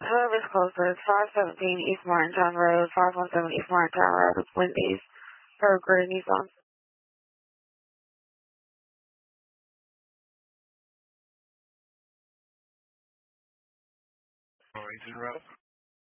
Whoever's closest, 517 East Martintown Road, 517 East Martintown Road, Wendy's, for Greater Nissan. All right, interrupt.